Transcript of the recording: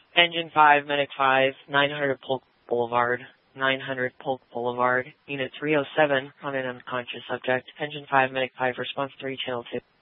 Engine 5, Medic 5, 900 Polk Boulevard. 900 Polk Boulevard. Unit 307 on an unconscious subject. Engine 5, Medic 5, response 3, channel 2.